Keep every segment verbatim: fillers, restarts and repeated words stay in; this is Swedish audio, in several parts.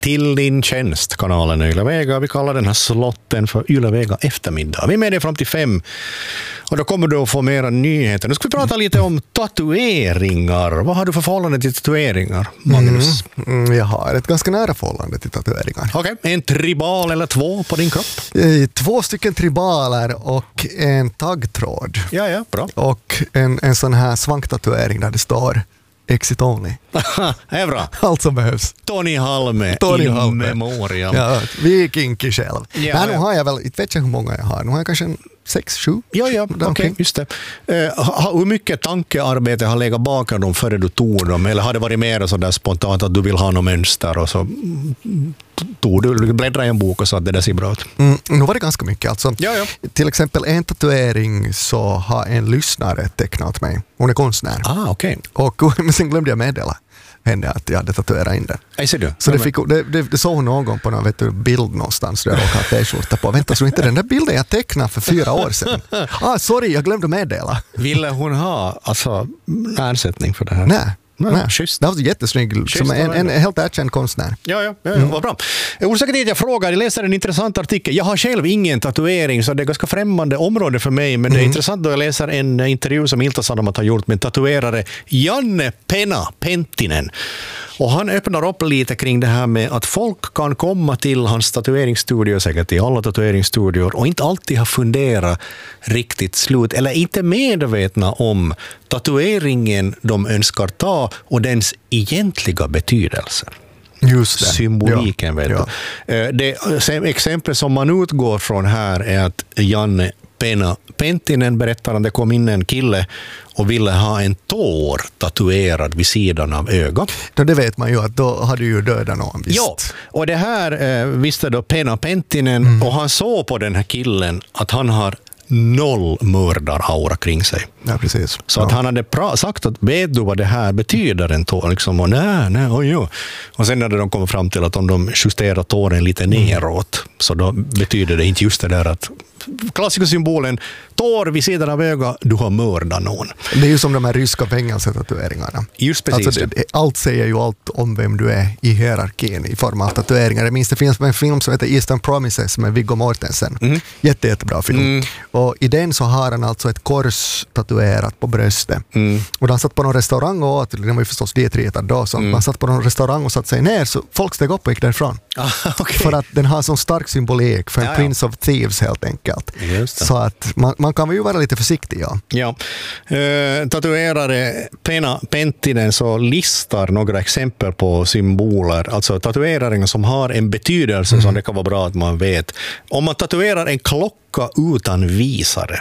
Till din tjänst, kanalen Yle Vega. Vi kallar den här slotten för Yle Vega eftermiddag. Vi är med dig fram till fem. Och då kommer du att få mera nyheter. Nu ska vi prata lite om tatueringar. Vad har du för förhållande till tatueringar, Magnus? Mm, mm, jag har ett ganska nära förhållande till tatueringar. Okej, okay. En tribal eller två på din kropp? Två stycken tribaler och en taggtråd. Ja, ja, bra. Och en, en sån här svanktatuering där det står Exit only. Det är bra. Allt som behövs. Tony Halme, Tony in Halme. memoriam. Ja, vi är kinky själv. Ja, Nej, nu ja. har jag väl, jag vet inte hur många jag har. Nu har jag kanske en sex, sju. Ja, ja, okej, okay, just det. Uh, ha, hur mycket tankearbete har legat bakom dem före du tog dem? Eller har det varit mer så där spontant att du vill ha något mönster och så tog du, bläddra i en bok och så att det där ser bra ut? Mm, nu var det ganska mycket. Alltså, ja, ja. Till exempel en tatuering så har en lyssnare tecknat mig. Hon är konstnär. Ah, okej. Okay. Och men sen glömde jag meddela henne att jag hade tatuerat in det. Jag ser du. Så det, fick, det, det, det såg hon någon gång på någon vet du, bild någonstans där jag råkade ha t-skjorta på. Vänta, så inte den där bilden jag tecknade för fyra år sedan. Ah, sorry, jag glömde meddela. Ville hon ha alltså, ersättning för det här? Nej. Nej, Nej. Schysst. Det var jättesnygg, som en, en helt erkänd konstnär. Ja, ja, ja, ja. Vad bra. Orsaken till att jag frågar, jag läser en intressant artikel. Jag har själv ingen tatuering så det är ganska främmande område för mig, men mm. det är intressant då jag läser en intervju som Ilta Sanomat har gjort med tatuerare Janne Penna Penttinen. Och han öppnar upp lite kring det här med att folk kan komma till hans tatueringsstudio, säkert till alla tatueringsstudior, och inte alltid ha funderat riktigt slut eller inte medvetna om tatueringen de önskar ta och dens egentliga betydelse. Just det. Symboliken, ja. vet ja. du. Det exempel som man utgår från här är att Janne Penna Penttinen berättar att det kom in en kille och ville ha en tår tatuerad vid sidan av ögat. Då det vet man ju att då hade ju dödat någon visst. Ja, och det här eh, visste då Penna Penttinen mm. och han såg på den här killen att han har noll mördaraura kring sig. Ja, precis. Så ja. att han hade pra- sagt att vet du vad det här betyder en tår? Liksom, och nej, nej, oj, oj. Och sen hade de kommit fram till att om de justerar tåren lite neråt så då betyder det inte just det där att klassiska symbolen tår vid sidan av ögat, du har mördat någon. Det är ju som de här ryska fängelsetatueringarna. Just precis. Alltså det, allt säger ju allt om vem du är i hierarkin i form av tatueringar. Jag minns det finns en film som heter Eastern Promises med Viggo Mortensen. Mm. Jätte, jättebra film. Mm. Och i den så har han alltså ett kors tatuerat på bröstet. Mm. Och han satt på någon restaurang och åt, det var ju förstås dietritad då, så mm. han satt på någon restaurang och satt sig ner så folk steg upp och gick därifrån. Ah, okay. För att den har sån stark symbolik för en ja, ja. Prince of Thieves helt enkelt. Så att man, man kan ju vara lite försiktig. Ja. Ja. Uh, tatuerare Penna Penttinen så listar några exempel på symboler, alltså tatueringar som har en betydelse mm. som det kan vara bra att man vet. Om man tatuerar en klocka utan visare,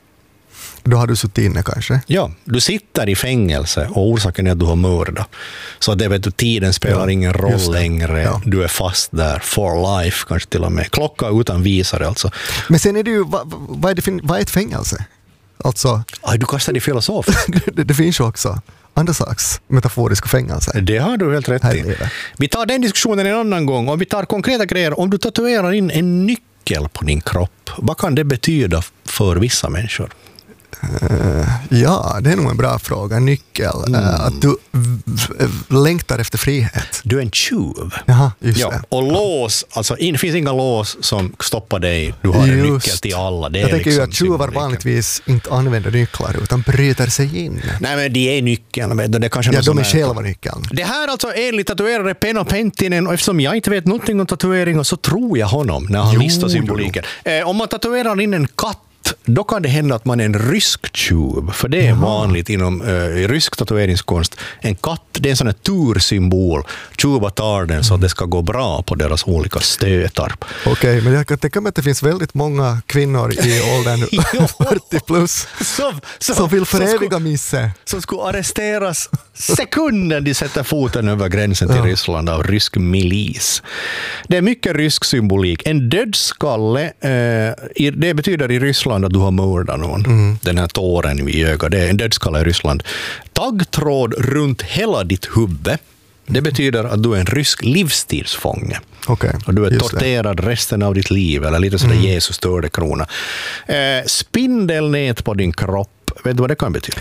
då har du suttit inne kanske? Ja, du sitter i fängelse och orsaken är att du har mördat. Så det vet du, tiden spelar ja, ingen roll längre. Ja. Du är fast där for life kanske till och med. Klocka utan visare alltså. Men sen är det ju, vad, vad, är, det för, vad är ett fängelse? Alltså, Aj, du kastar dig filosof. det, det finns ju också andra slags metaforiska fängelser. Det har du helt rätt i. Vi tar den diskussionen en annan gång och vi tar konkreta grejer. Om du tatuerar in en nyckel på din kropp, vad kan det betyda för vissa människor? Uh, ja, det är nog en bra fråga. Nyckel. Mm. Uh, att du v- v- längtar efter frihet. Du är en tjuv. Jaha, just ja. det. Och lås, alltså det finns inga lås som stoppar dig. Du har just en nyckel till alla. Det jag är tänker liksom ju att tjuvar vanligtvis inte använder nycklar utan bryter sig in. Nej, men de är nyckeln. Det är kanske ja, de är här. själva nyckeln. Det här alltså enligt tatuerare Penna Penttinen, och eftersom jag inte vet någonting om tatueringar så tror jag honom när han jo, listar symboliken. Eh, om man tatuerar in en katt, då kan det hända att man är en rysk tjuv, för det är Jaha. vanligt inom uh, rysk tatueringskonst. En katt, det är en sån här tursymbol. Tjuvar tar den så att det ska gå bra på deras olika stötar. Okej, okay, men jag kan tänka mig att det finns väldigt många kvinnor i åldern fyrtio plus som, som, som vill föreviga misse. Som skulle arresteras sekunden de sätter foten över gränsen till ja. Ryssland av rysk milis. Det är mycket rysk symbolik. En dödskalle, eh, det betyder i Ryssland att du har mördat någon. Mm. Den här tåren vid ögat, det är en dödskalle i Ryssland. Taggtråd runt hela ditt huvud, det betyder att du är en rysk livstidsfånge. Okay, och du är torterad det. resten av ditt liv, eller lite sådär mm. Jesus tördekrona. Eh, spindelnät på din kropp, vet du vad det kan betyda?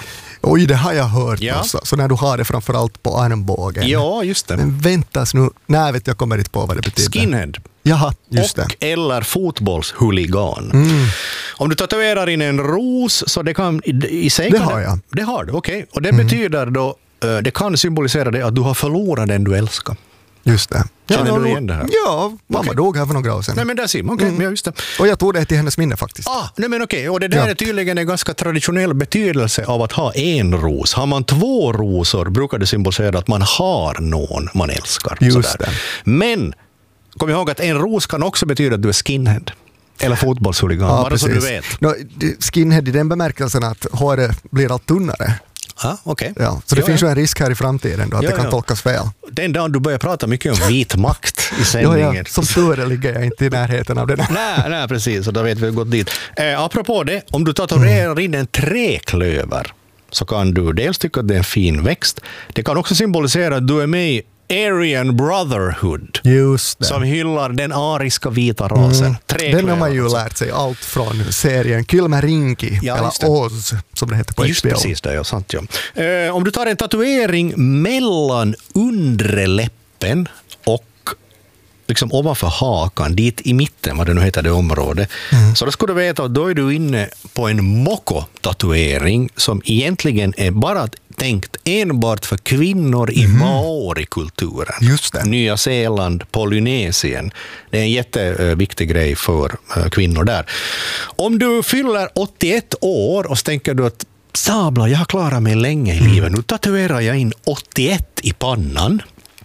Oj, det har jag hört Ja. också. Så när du har det framförallt på armbågen. Ja, just det. Men väntas nu, nej vet jag kommer inte på vad det betyder. Skinhead. Jaha, just och det. eller fotbollshuligan. Mm. Om du tatuerar in en ros så det kan i, i sig... Det kan har jag. Det har du, okej. Okay. Och det Mm. betyder då, eh, det kan symbolisera det att du har förlorat den du älskar. Just det. Känner ja, du igen det här? Ja, mamma Okej. dog här för några år sedan. Nej men där ser man, okej, Mm. ja, just det. Och jag tog det till hennes minne faktiskt. Ah, nej men okej, och det där Ja. är tydligen en ganska traditionell betydelse av att ha en ros. Har man två rosor brukar det symbolisera att man har någon man älskar. Just sådär. det. Men kom ihåg att en ros kan också betyda att du är skinhead. Eller fotbollshuligan, Ja, bara så du precis. vet. No, det- skinhead i den bemärkelsen att håret blir allt tunnare. Ah, okay. Ja, så det ja, finns ja. ju en risk här i framtiden då, att Ja, det kan ja. tolkas fel. Den dagen du börjar prata mycket om vit makt i Ja, sändningen. ja, som tur är ligger jag inte i närheten av det där. Nej, nej, precis. Så då vet vi gått dit. Eh, apropå det, om du tatuerar in en träklöver så kan du dels tycka att det är en fin växt. Det kan också symbolisera att du är med i Aryan Brotherhood. Just det. Som hyllar den ariska vita rasen. Mm. Träklöver, Den har man ju alltså. lärt sig allt från serien Kylmärinki, Ja, just det. eller Oz som det heter på Just H B O. precis, det är sant. Ja. Eh, om du tar en tatuering mellan underläppen och liksom ovanför hakan, dit i mitten, vad det nu heter det området, Mm. så då ska du veta att då är du inne på en moko-tatuering som egentligen är bara tänkt enbart för kvinnor i maori-kulturen. Just det. Nya Zeeland, Polynesien. Det är en jätteviktig grej för eh, kvinnor där. Om du fyller åttioett år och så tänker du att sabla, jag har klarat mig länge i livet. Nu tatuerar jag in åttioett i pannan.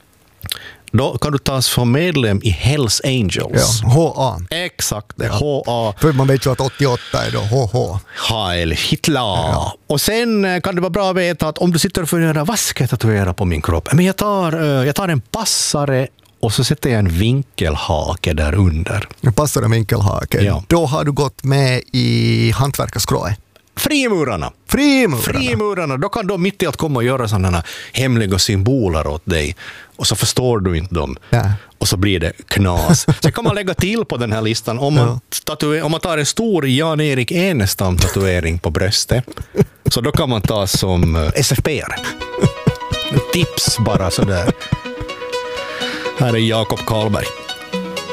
Då kan du tas som medlem i Hells Angels. Ja, H A. Exakt, det är H A. För man vet ju att åttioåtta är då H H. Heil Hitler. Och sen eh, kan det vara bra att veta att om du sitter och funderar, vad ska jag tatuera på min kropp? Men jag tar, eh, jag tar en passare och så sätter jag en vinkelhake där under. Nu passar det med enkelhake. Ja. Då har du gått med i hantverkarskrået. Frimurarna. Frimurarna. Frimurarna, då kan de mitt i att komma och göra sådana hemliga symboler åt dig och så förstår du inte dem. Ja. Och så blir det knas. Sen kan man lägga till på den här listan om man, Ja. tatue- om man tar en stor Jan-Erik Enestam-tatuering på bröstet, så då kan man ta som eh, S F P-are. Tips bara sådär. Här är Jakob Karlberg.